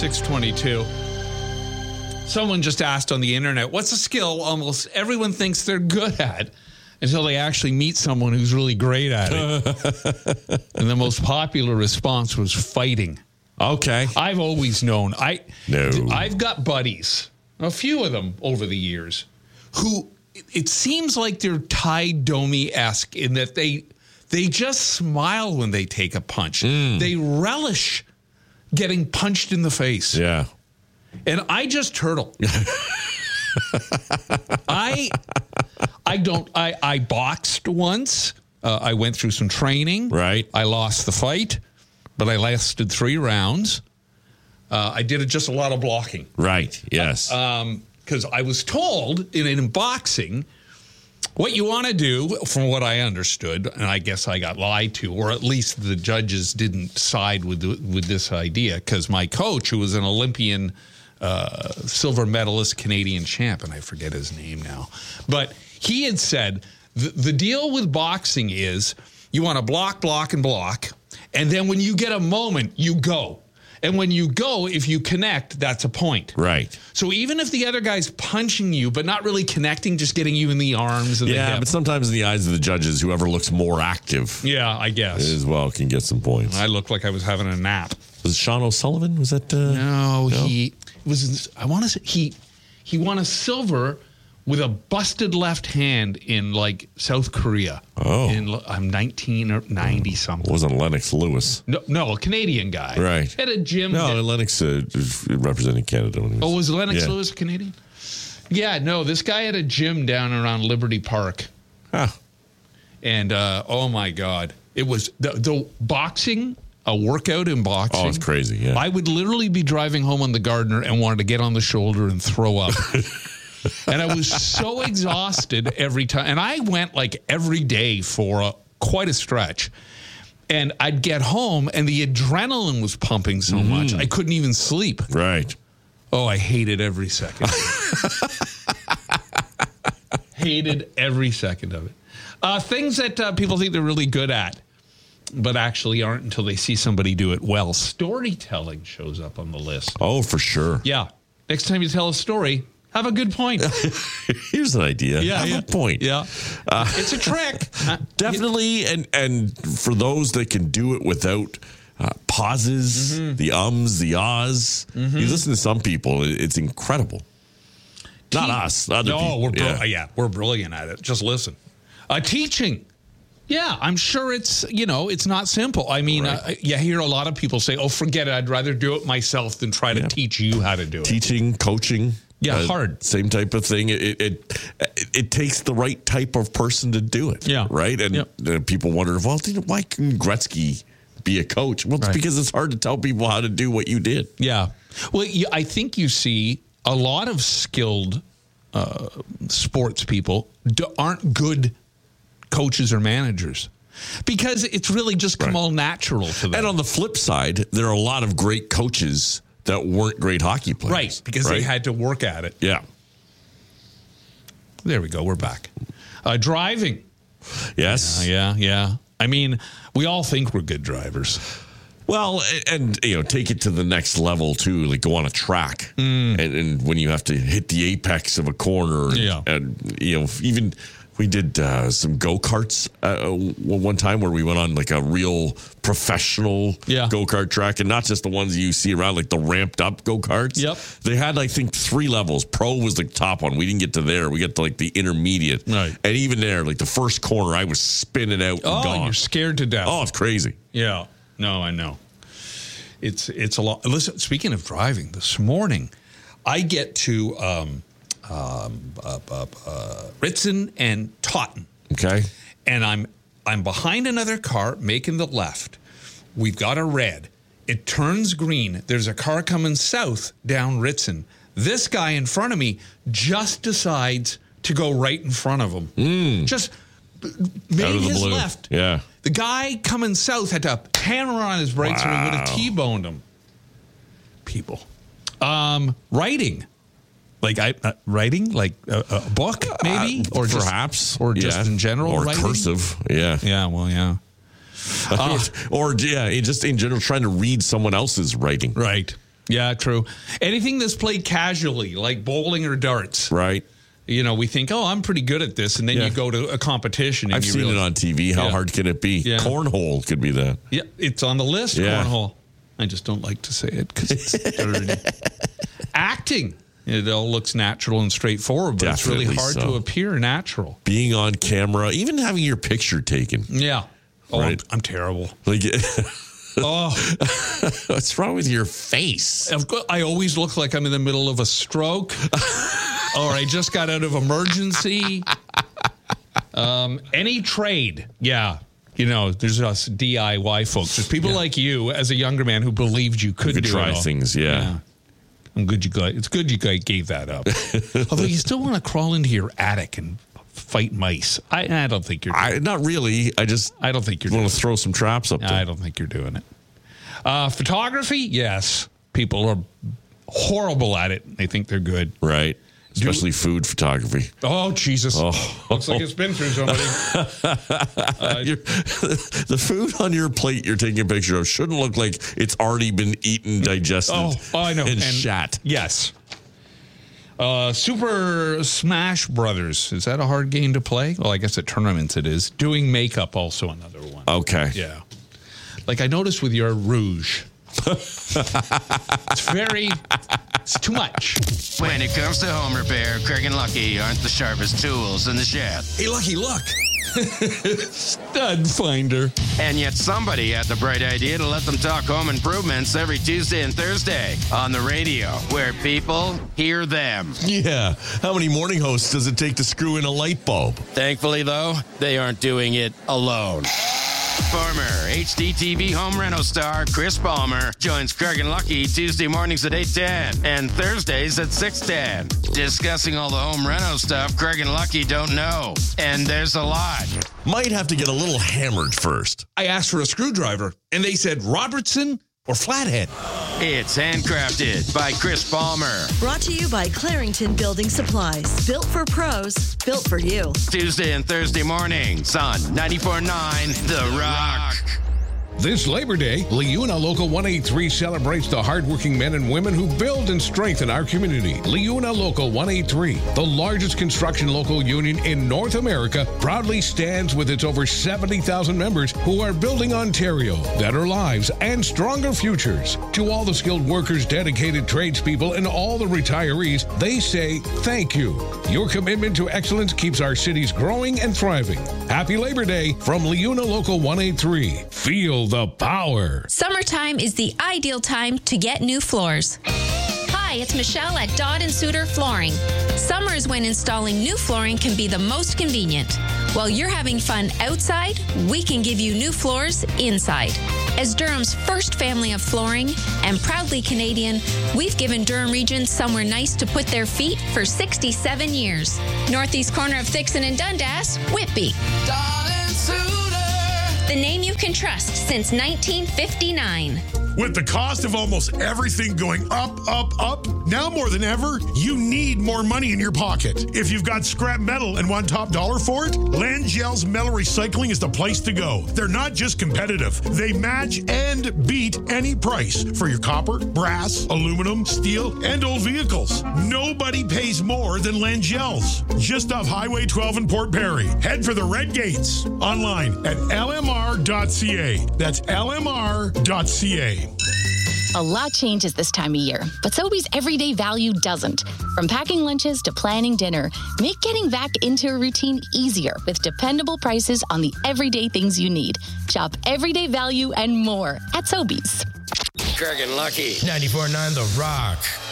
622. Someone just asked on the internet, what's a skill almost everyone thinks they're good at until they actually meet someone who's really great at it? And the most popular response was fighting. Okay. I've always known. I've got buddies, a few of them over the years, who it seems like they're Ty Domi-esque in that they just smile when they take a punch. They relish getting punched in the face. Yeah. And I just turtle. I boxed once. I went through some training. Right. I lost the fight, but I lasted 3 rounds. I did just a lot of blocking. Right. Yes. Because I was told in boxing, what you want to do, from what I understood, and I guess I got lied to, or at least the judges didn't side with this idea, because my coach, who was an Olympian silver medalist, Canadian champ, and I forget his name now, but he had said the deal with boxing is you want to block, and then when you get a moment, you go. And when you go, if you connect, that's a point. Right. So even if the other guy's punching you, but not really connecting, just getting you in the arms and the hip. But sometimes in the eyes of the judges, whoever looks more active, yeah, I guess, as well can get some points. I looked like I was having a nap. Was it Sean O'Sullivan? Was that? No, he was. I want to say he won a silver with a busted left hand in like South Korea. Oh, I'm 19 or 90 something. It wasn't Lennox Lewis? No, a Canadian guy. Right. At a gym. No, Lennox representing Canada. When he was, was Lennox Lewis a Canadian? Yeah, no, this guy had a gym down around Liberty Park. Huh. And oh my God, it was the boxing. A workout in boxing. Oh, it's crazy. Yeah. I would literally be driving home on the Gardner and wanted to get on the shoulder and throw up. And I was so exhausted every time. And I went like every day for quite a stretch. And I'd get home and the adrenaline was pumping so much, I couldn't even sleep. Right. Oh, I hated every second. Hated every second of it. Things that people think they're really good at, but actually aren't until they see somebody do it well. Storytelling shows up on the list. Oh, for sure. Yeah. Next time you tell a story, have a good point. Here's an idea. Yeah, have a point. Yeah. It's a trick. Definitely. And for those that can do it without pauses, the ums, the ahs, you listen to some people, it's incredible. Not us. Other people. We're brilliant at it. Just listen. Teaching. Yeah, I'm sure it's not simple. I mean, you hear a lot of people say, oh, forget it. I'd rather do it myself than try to teach you how to do it. Teaching, coaching. Yeah, hard. Same type of thing. It takes the right type of person to do it. Yeah. Right? And people wonder, well, why can Gretzky be a coach? Well, it's because it's hard to tell people how to do what you did. Yeah. Well, I think you see a lot of skilled sports people aren't good coaches or managers because it's really just come all natural to them. And on the flip side, there are a lot of great coaches that weren't great hockey players. Right, because they had to work at it. Yeah. There we go. We're back. Driving. Yes. Yeah. I mean, we all think we're good drivers. Well, and take it to the next level too, like go on a track, and when you have to hit the apex of a corner, and even we did some go-karts one time where we went on like a real professional go-kart track, and not just the ones you see around, like the ramped up go-karts. Yep. They had, I think, 3 levels. Pro was the top one. We didn't get to there. We got to like the intermediate. Right. And even there, like the first corner, I was spinning out and gone. Oh, you're scared to death. Oh, it's crazy. Yeah. No, I know. It's a lot. Listen, speaking of driving, this morning, I get to Ritson and Taunton. Okay. And I'm behind another car making the left. We've got a red. It turns green. There's a car coming south down Ritson. This guy in front of me just decides to go right in front of him. Just made his blue. left. Yeah. The guy coming south had to hammer on his brakes or he would have T-boned him. People. Writing. Like writing, like a book, maybe, or perhaps, or just in general, or writing? cursive. Yeah. Well, yeah. Or just in general, trying to read someone else's writing. Right. Yeah, true. Anything that's played casually, like bowling or darts. Right. We think, I'm pretty good at this. And then you go to a competition. And I've seen it on TV. How hard can it be? Yeah. Cornhole could be that. Yeah, it's on the list, cornhole. I just don't like to say it because it's dirty. Acting. It all looks natural and straightforward, but Definitely it's really hard to appear natural. Being on camera, even having your picture taken. Yeah. Oh, right. I'm terrible. Like, what's wrong with your face? I always look like I'm in the middle of a stroke, or I just got out of emergency. Any trade, there's us DIY folks. There's people like you, as a younger man, who believed you could try things. Yeah. I'm good. It's good you guys gave that up. Although you still want to crawl into your attic and fight mice. I don't think you're doing it. Not really. I don't think you're want to throw some traps up there. I don't think you're doing it. Photography, yes. People are horrible at it. They think they're good. Right. Especially food photography. Oh, Jesus. Looks like it's been through somebody. The food on your plate you're taking a picture of shouldn't look like it's already been eaten, digested, I know. and shat. Yes. Super Smash Brothers. Is that a hard game to play? Well, I guess at tournaments it is. Doing makeup, also another one. Okay. Yeah. Like I noticed with your rouge. It's too much. When it comes to home repair, Craig and Lucky aren't the sharpest tools in the shed. Hey, Lucky, look. Stud finder. And yet somebody had the bright idea to let them talk home improvements every Tuesday and Thursday on the radio, where people hear them. Yeah. How many morning hosts does it take to screw in a light bulb? Thankfully, though, they aren't doing it alone. Former HDTV home reno star Chris Palmer joins Craig and Lucky Tuesday mornings at 8:10 and Thursdays at 6:10, discussing all the home reno stuff Craig and Lucky don't know. And there's a lot. Might have to get a little hammered first. I asked for a screwdriver, and they said Robertson or Flathead. It's handcrafted by Chris Palmer. Brought to you by Clarington Building Supplies. Built for pros, built for you. Tuesday and Thursday mornings on 94.9 The Rock. This Labor Day, Leuna Local 183 celebrates the hardworking men and women who build and strengthen our community. Leuna Local 183, the largest construction local union in North America, proudly stands with its over 70,000 members who are building Ontario, better lives, and stronger futures. To all the skilled workers, dedicated tradespeople, and all the retirees, they say thank you. Your commitment to excellence keeps our cities growing and thriving. Happy Labor Day from Leuna Local 183. Feel the power. Summertime is the ideal time to get new floors. Hi, it's Michelle at Dodd & Suter Flooring. Summer is when installing new flooring can be the most convenient. While you're having fun outside, we can give you new floors inside. As Durham's first family of flooring and proudly Canadian, we've given Durham Region somewhere nice to put their feet for 67 years. Northeast corner of Thixon and Dundas, Whitby. Dodd & Suter. The name you can trust since 1959. With the cost of almost everything going up, now more than ever, you need more money in your pocket. If you've got scrap metal and want top dollar for it, Langell's Metal Recycling is the place to go. They're not just competitive. They match and beat any price for your copper, brass, aluminum, steel, and old vehicles. Nobody pays more than Langell's. Just off Highway 12 in Port Perry. Head for the Red Gates. Online at lmr.ca. That's lmr.ca. A lot changes this time of year, but Sobeys everyday value doesn't. From packing lunches to planning dinner, make getting back into a routine easier with dependable prices on the everyday things you need. Shop everyday value and more at Sobeys. Craig and Lucky. 94.9 The Rock.